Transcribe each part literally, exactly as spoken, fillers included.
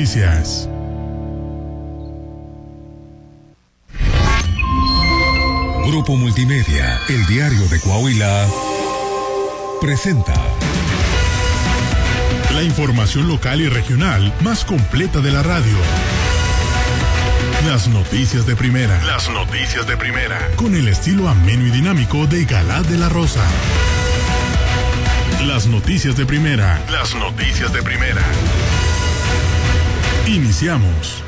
Noticias. Grupo Multimedia, el diario de Coahuila, presenta la información local y regional más completa de la radio. Las noticias de primera. Las noticias de primera. Con el estilo ameno y dinámico de Galad de la Rosa. Las noticias de primera. Las noticias de primera. Iniciamos.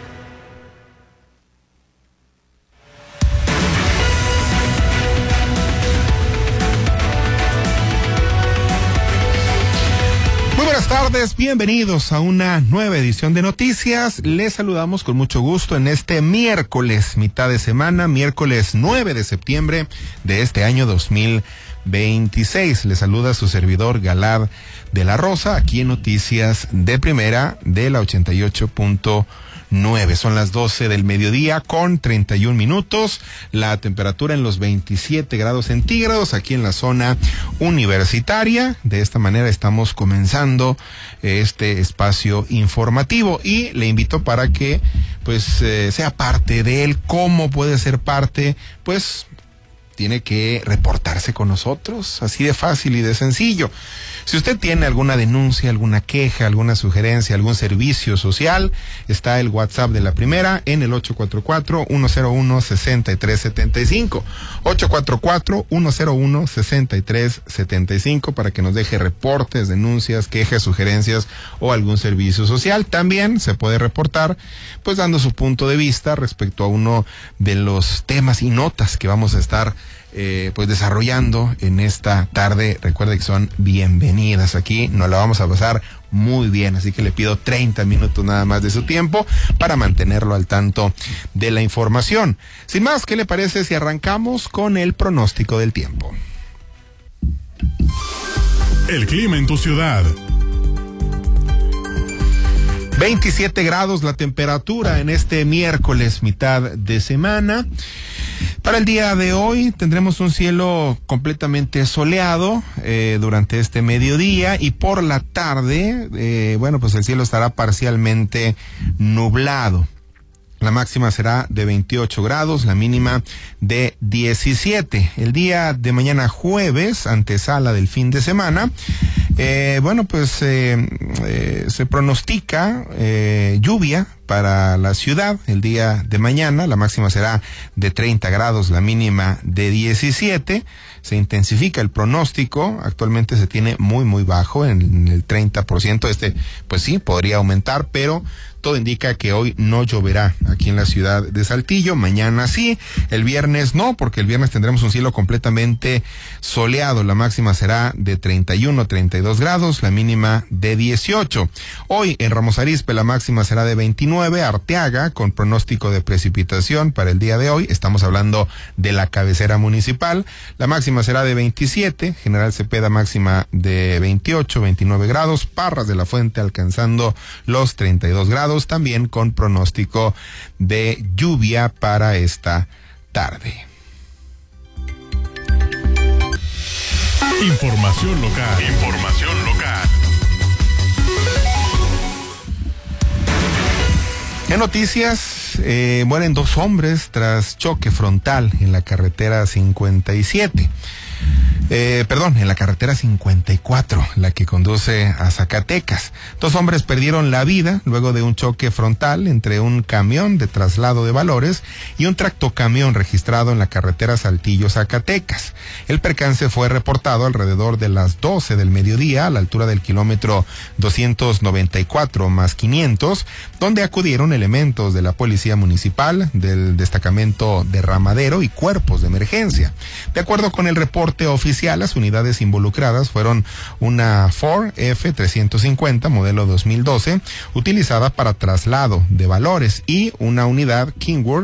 Buenas tardes, bienvenidos a una nueva edición de Noticias. Les saludamos con mucho gusto en este miércoles, mitad de semana, miércoles nueve de septiembre de este año dos mil veintiséis. Les saluda su servidor Galad de la Rosa, aquí en Noticias de Primera de la ochenta y ocho punto nueve. Son las doce del mediodía con treinta y un minutos. La temperatura en los veintisiete grados centígrados aquí en la zona universitaria. De esta manera estamos comenzando este espacio informativo y le invito para que pues eh, sea parte de él. ¿Cómo puede ser parte? Pues tiene que reportarse con nosotros, así de fácil y de sencillo. Si usted tiene alguna denuncia, alguna queja, alguna sugerencia, algún servicio social, está el WhatsApp de la Primera en el ocho cuatro cuatro, uno cero uno, seis tres siete cinco. ocho cuatro cuatro, uno cero uno, seis tres siete cinco para que nos deje reportes, denuncias, quejas, sugerencias o algún servicio social. También se puede reportar, pues dando su punto de vista respecto a uno de los temas y notas que vamos a estar Eh, pues desarrollando en esta tarde. Recuerde que son bienvenidas aquí, nos la vamos a pasar muy bien, así que le pido treinta minutos nada más de su tiempo para mantenerlo al tanto de la información. Sin más, ¿qué le parece si arrancamos con el pronóstico del tiempo? El clima en tu ciudad. veintisiete grados la temperatura en este miércoles, mitad de semana. Para el día de hoy tendremos un cielo completamente soleado eh, durante este mediodía y por la tarde, eh, bueno, pues el cielo estará parcialmente nublado. La máxima será de veintiocho grados, la mínima de diecisiete. El día de mañana jueves, antesala del fin de semana, eh, bueno, pues eh, eh, se pronostica eh, lluvia para la ciudad el día de mañana. La máxima será de treinta grados, la mínima de diecisiete. Se intensifica el pronóstico, actualmente se tiene muy muy bajo, en el treinta por ciento. Este, pues sí, podría aumentar, pero todo indica que hoy no lloverá aquí en la ciudad de Saltillo. Mañana sí, el viernes no, porque el viernes tendremos un cielo completamente soleado. La máxima será de treinta y uno, treinta y dos grados, la mínima de dieciocho. Hoy en Ramos Arizpe la máxima será de veintinueve, Arteaga con pronóstico de precipitación para el día de hoy. Estamos hablando de la cabecera municipal. La máxima será de veintisiete, General Cepeda máxima de veintiocho, veintinueve grados, Parras de la Fuente alcanzando los treinta y dos grados. También con pronóstico de lluvia para esta tarde. Información local. Información local. En noticias, eh, mueren dos hombres tras choque frontal en la carretera cincuenta y siete. Eh, perdón, en la carretera cincuenta y cuatro, la que conduce a Zacatecas. Dos hombres perdieron la vida luego de un choque frontal entre un camión de traslado de valores y un tractocamión registrado en la carretera Saltillo-Zacatecas. El percance fue reportado alrededor de las doce del mediodía a la altura del kilómetro doscientos noventa y cuatro más quinientos, donde acudieron elementos de la Policía Municipal, del destacamento de Ramadero y cuerpos de emergencia. De acuerdo con el reporte oficial, las unidades involucradas fueron una Ford F trescientos cincuenta modelo dos mil doce utilizada para traslado de valores y una unidad Kenworth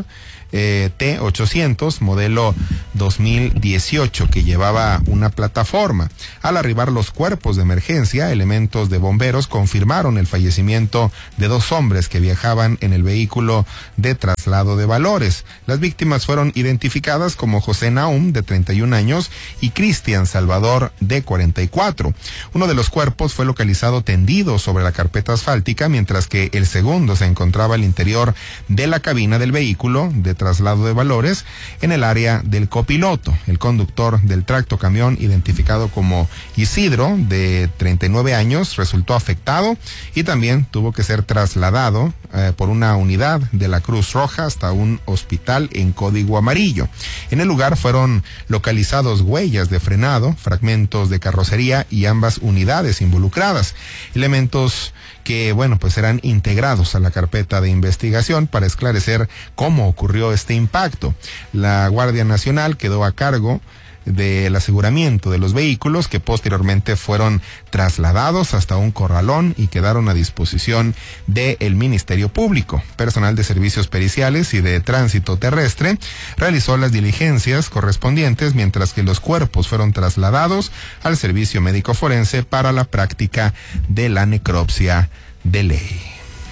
eh, T ochocientos modelo dos mil dieciocho que llevaba una plataforma. Al arribar los cuerpos de emergencia, elementos de bomberos confirmaron el fallecimiento de dos hombres que viajaban en el vehículo de traslado de valores. Las víctimas fueron identificadas como José Naum, de treinta y un años, y Cristian Salvador, de cuarenta y cuatro. Uno de los cuerpos fue localizado tendido sobre la carpeta asfáltica, mientras que el segundo se encontraba al interior de la cabina del vehículo de traslado de valores en el área del copiloto. El conductor del tractocamión, identificado como Isidro, de treinta y nueve años, resultó afectado y también tuvo que ser trasladado eh, por una unidad de la Cruz Roja hasta un hospital en código amarillo. En el lugar fueron localizados huellas de frenado, fragmentos de carrocería y ambas unidades involucradas. Elementos que, bueno, pues serán integrados a la carpeta de investigación para esclarecer cómo ocurrió este impacto. La Guardia Nacional quedó a cargo del aseguramiento de los vehículos, que posteriormente fueron trasladados hasta un corralón y quedaron a disposición del Ministerio Público. Personal de servicios periciales y de tránsito terrestre realizó las diligencias correspondientes, mientras que los cuerpos fueron trasladados al servicio médico forense para la práctica de la necropsia de ley.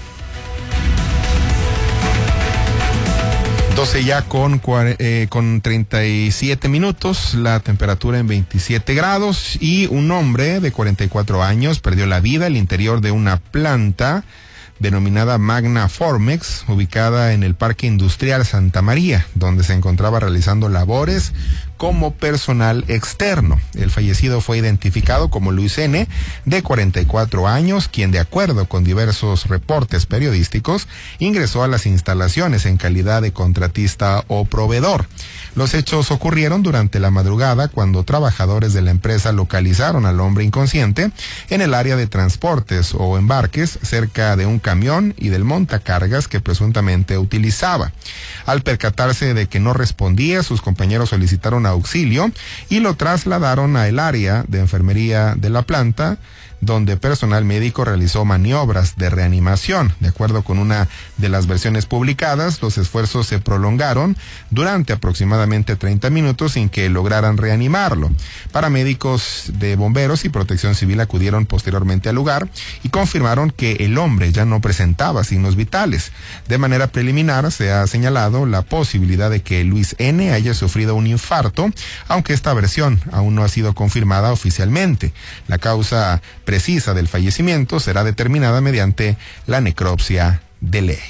doce ya con, eh, con treinta y siete minutos, la temperatura en veintisiete grados, y un hombre de cuarenta y cuatro años perdió la vida al interior de una planta denominada Magna Formex, ubicada en el Parque Industrial Santa María, donde se encontraba realizando labores como personal externo. El fallecido fue identificado como Luis N., de cuarenta y cuatro años, quien, de acuerdo con diversos reportes periodísticos, ingresó a las instalaciones en calidad de contratista o proveedor. Los hechos ocurrieron durante la madrugada, cuando trabajadores de la empresa localizaron al hombre inconsciente en el área de transportes o embarques, cerca de un camión y del montacargas que presuntamente utilizaba. Al percatarse de que no respondía, sus compañeros solicitaron auxilio y lo trasladaron al área de enfermería de la planta, donde personal médico realizó maniobras de reanimación. De acuerdo con una de las versiones publicadas, los esfuerzos se prolongaron durante aproximadamente treinta minutos sin que lograran reanimarlo. Paramédicos de bomberos y protección civil acudieron posteriormente al lugar y confirmaron que el hombre ya no presentaba signos vitales. De manera preliminar, se ha señalado la posibilidad de que Luis N. haya sufrido un infarto, aunque esta versión aún no ha sido confirmada oficialmente. La causa precisa del fallecimiento será determinada mediante la necropsia de ley.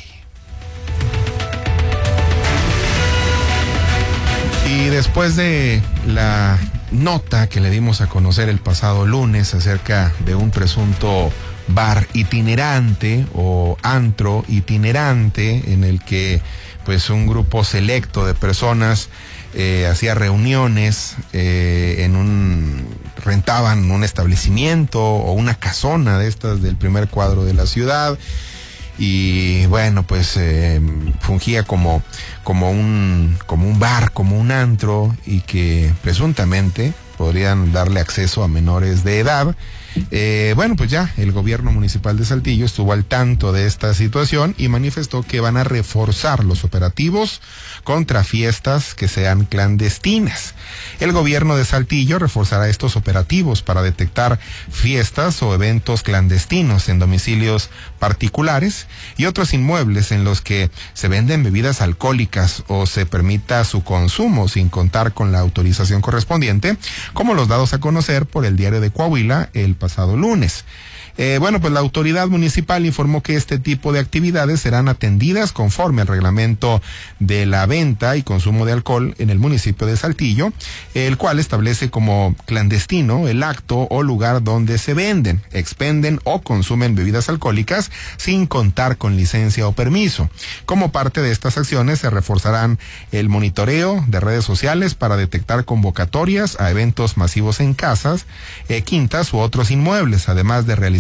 Y después de la nota que le dimos a conocer el pasado lunes acerca de un presunto bar itinerante o antro itinerante en el que pues un grupo selecto de personas eh, hacía reuniones eh, en un rentaban un establecimiento o una casona de estas del primer cuadro de la ciudad, y bueno, pues eh, fungía como como un como un bar, como un antro, y que presuntamente podrían darle acceso a menores de edad. Eh, bueno, pues ya el gobierno municipal de Saltillo estuvo al tanto de esta situación y manifestó que van a reforzar los operativos contra fiestas que sean clandestinas. El gobierno de Saltillo reforzará estos operativos para detectar fiestas o eventos clandestinos en domicilios particulares y otros inmuebles en los que se venden bebidas alcohólicas o se permita su consumo sin contar con la autorización correspondiente, como los dados a conocer por el Diario de Coahuila el pasado lunes. Eh, bueno, pues la autoridad municipal informó que este tipo de actividades serán atendidas conforme al reglamento de la venta y consumo de alcohol en el municipio de Saltillo, el cual establece como clandestino el acto o lugar donde se venden, expenden o consumen bebidas alcohólicas sin contar con licencia o permiso. Como parte de estas acciones se reforzarán el monitoreo de redes sociales para detectar convocatorias a eventos masivos en casas, eh, quintas u otros inmuebles, además de realizar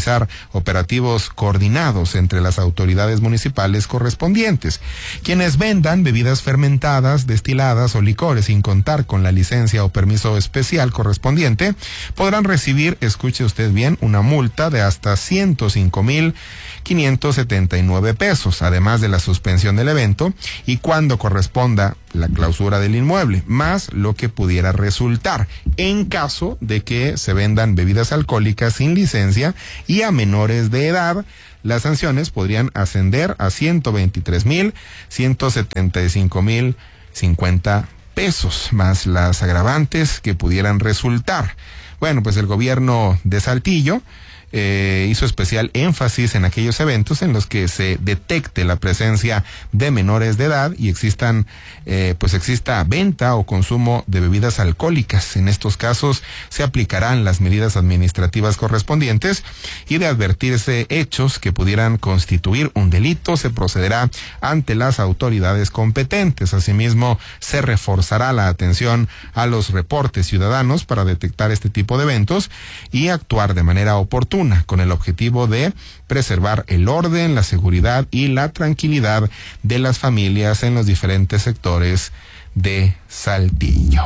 realizar operativos coordinados entre las autoridades municipales correspondientes. Quienes vendan bebidas fermentadas, destiladas o licores sin contar con la licencia o permiso especial correspondiente podrán recibir, escuche usted bien, una multa de hasta ciento cinco mil quinientos setenta y nueve pesos, además de la suspensión del evento y cuando corresponda la clausura del inmueble, más lo que pudiera resultar en caso de que se vendan bebidas alcohólicas sin licencia y a menores de edad. Las sanciones podrían ascender a ciento veintitrés mil ciento setenta y cinco mil cincuenta pesos, más las agravantes que pudieran resultar. Bueno, pues el gobierno de Saltillo Eh, hizo especial énfasis en aquellos eventos en los que se detecte la presencia de menores de edad y existan, eh, pues exista venta o consumo de bebidas alcohólicas. En estos casos se aplicarán las medidas administrativas correspondientes y de advertirse hechos que pudieran constituir un delito, se procederá ante las autoridades competentes. Asimismo, se reforzará la atención a los reportes ciudadanos para detectar este tipo de eventos y actuar de manera oportuna, con el objetivo de preservar el orden, la seguridad y la tranquilidad de las familias en los diferentes sectores de Saltillo.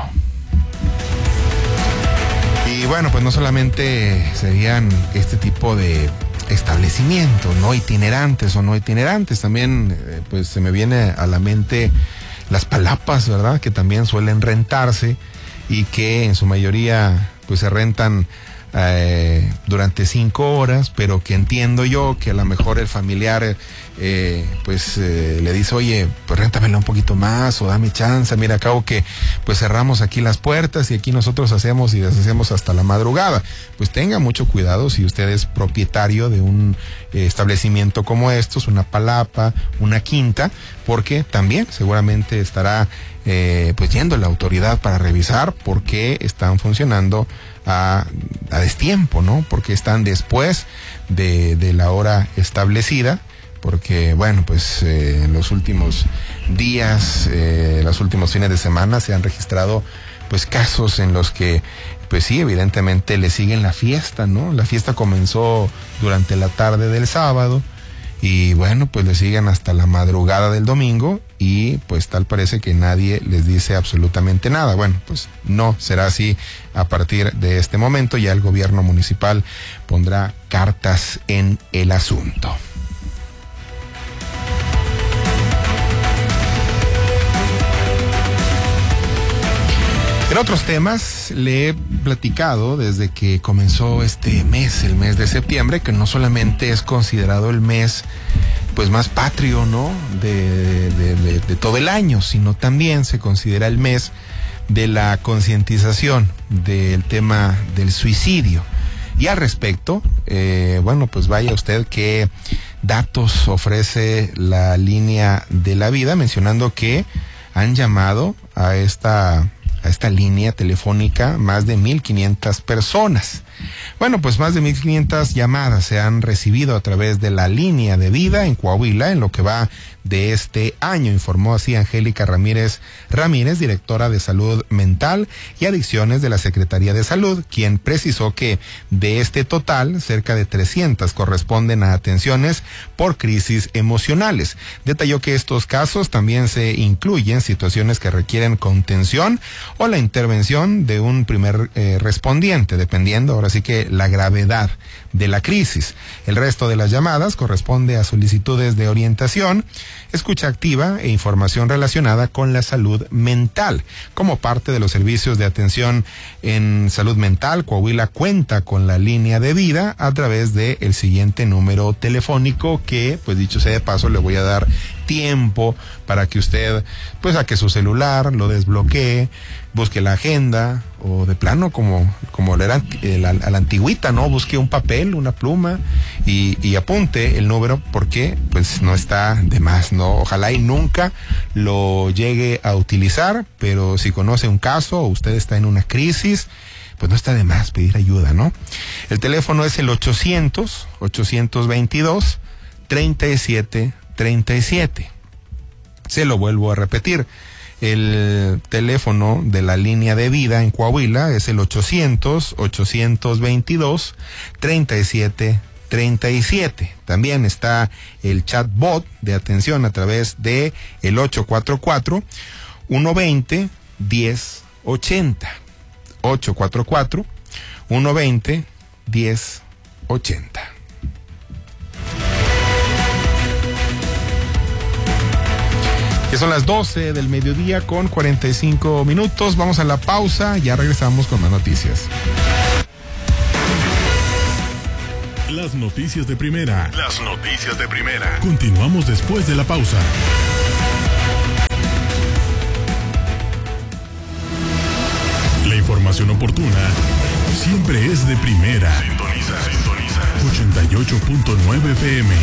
Y bueno, pues no solamente serían este tipo de establecimientos, no itinerantes o no itinerantes, también eh, pues se me viene a la mente las palapas, ¿verdad? Que también suelen rentarse y que en su mayoría pues se rentan Eh, durante cinco horas, pero que entiendo yo que a lo mejor el familiar eh, pues eh, le dice, oye, pues réntamela un poquito más o dame chance, mira, acabo que pues cerramos aquí las puertas y aquí nosotros hacemos y deshacemos hasta la madrugada. Pues tenga mucho cuidado si usted es propietario de un eh, establecimiento como estos, una palapa, una quinta, porque también seguramente estará eh, pues yendo la autoridad para revisar por qué están funcionando a, a destiempo, ¿no? Porque están después de, de la hora establecida, porque, bueno, pues eh, en los últimos días, eh, los últimos fines de semana se han registrado, pues, casos en los que, pues sí, evidentemente le siguen la fiesta, ¿no? La fiesta comenzó durante la tarde del sábado y, bueno, pues le siguen hasta la madrugada del domingo y pues tal parece que nadie les dice absolutamente nada. Bueno, pues no será así a partir de este momento. Ya el gobierno municipal pondrá cartas en el asunto. En otros temas, le he platicado desde que comenzó este mes, el mes de septiembre, que no solamente es considerado el mes pues más patrio, ¿no? De, de, de, de todo el año, sino también se considera el mes de la concientización del tema del suicidio. Y al respecto, eh, bueno, pues vaya usted qué datos ofrece la línea de la vida, mencionando que han llamado a esta... a esta línea telefónica más de mil quinientas personas. Bueno, pues más de mil quinientas llamadas se han recibido a través de la línea de vida en Coahuila en lo que va de este año, informó así Angélica Ramírez Ramírez, directora de Salud Mental y Adicciones de la Secretaría de Salud, quien precisó que de este total, cerca de trescientas corresponden a atenciones por crisis emocionales. Detalló que estos casos también se incluyen situaciones que requieren contención o la intervención de un primer eh, respondiente, dependiendo ahora sí que la gravedad de la crisis. El resto de las llamadas corresponde a solicitudes de orientación, escucha activa e información relacionada con la salud mental. Como parte de los servicios de atención en salud mental, Coahuila cuenta con la línea de vida a través de el siguiente número telefónico que, pues dicho sea de paso, le voy a dar tiempo para que usted, pues a que su celular lo desbloquee, busque la agenda o de plano como como era la, a la antigüita, ¿no? Busque un papel, una pluma y, y apunte el número porque pues no está de más, ¿no? Ojalá y nunca lo llegue a utilizar, pero si conoce un caso o usted está en una crisis, pues no está de más pedir ayuda, ¿no? El teléfono es el ochocientos, ochocientos veintidós, treinta y siete treinta y siete. Se lo vuelvo a repetir. El teléfono de la línea de vida en Coahuila es el ochocientos, ochocientos veintidós, treinta y siete treinta y siete. También está el chatbot de atención a través de el ocho cuatro cuatro, uno dos cero, diez ochenta. ocho cuatro cuatro, uno dos cero, diez ochenta. Que son las doce del mediodía con cuarenta y cinco minutos. Vamos a la pausa, ya regresamos con más noticias. Las noticias de primera. Las noticias de primera. Continuamos después de la pausa. La información oportuna siempre es de primera. Sintoniza, sintoniza. ochenta y ocho punto nueve F M.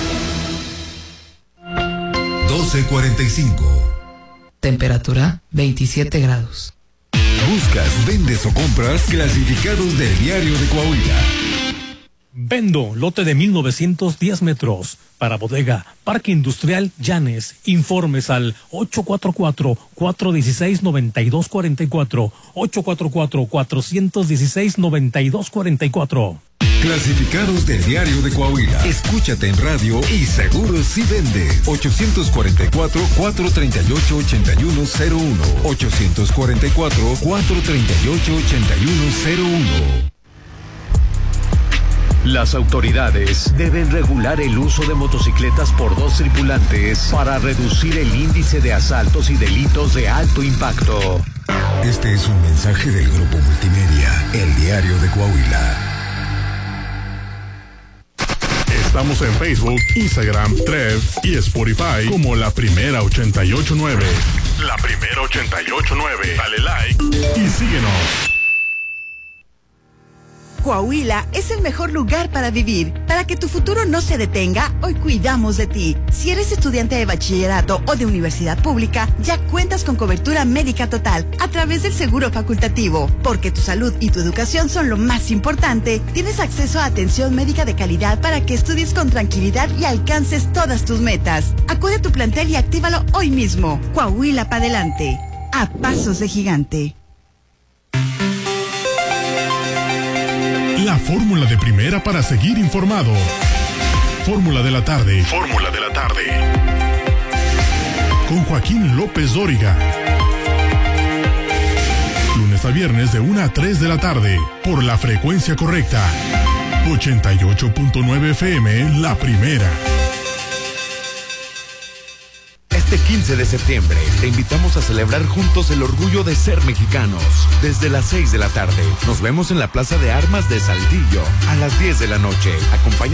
doce cuarenta y cinco. Temperatura veintisiete grados. Buscas, vendes o compras clasificados del Diario de Coahuila. Vendo lote de mil novecientos diez metros para bodega Parque Industrial Llanes. Informes al ocho cuatro cuatro, cuatro uno seis, nueve dos cuatro cuatro, ocho cuatro cuatro, cuatro uno seis, nueve dos cuatro cuatro. Clasificados del Diario de Coahuila. Escúchate en radio y seguro si vendes. ocho cuatro cuatro, cuatro tres ocho, ocho uno cero uno. ocho cuatro cuatro, cuatro tres ocho, ocho uno cero uno. Las autoridades deben regular el uso de motocicletas por dos tripulantes para reducir el índice de asaltos y delitos de alto impacto. Este es un mensaje del Grupo Multimedia, el Diario de Coahuila. Estamos en Facebook, Instagram, Threads y Spotify como La Primera ochenta y ocho nueve. La Primera ochenta y ocho nueve. Dale like y síguenos. Coahuila es el mejor lugar para vivir. Para que tu futuro no se detenga, hoy cuidamos de ti. Si eres estudiante de bachillerato o de universidad pública, ya cuentas con cobertura médica total a través del seguro facultativo. Porque tu salud y tu educación son lo más importante, tienes acceso a atención médica de calidad para que estudies con tranquilidad y alcances todas tus metas. Acude a tu plantel y actívalo hoy mismo. Coahuila para adelante. A pasos de gigante. La fórmula de primera para seguir informado. Fórmula de la tarde. Fórmula de la tarde. Con Joaquín López Dóriga. Lunes a viernes de una a tres de la tarde. Por la frecuencia correcta. ochenta y ocho punto nueve F M, La Primera. Este quince de septiembre te invitamos a celebrar juntos el orgullo de ser mexicanos. Desde las seis de la tarde nos vemos en la Plaza de Armas de Saltillo a las diez de la noche. Acompaña